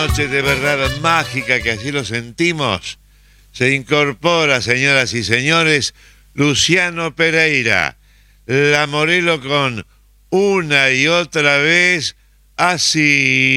noche de verdad mágica, que así lo sentimos, se incorpora, señoras y señores, Luciano Pereira, la Morelo con Una y Otra Vez, así.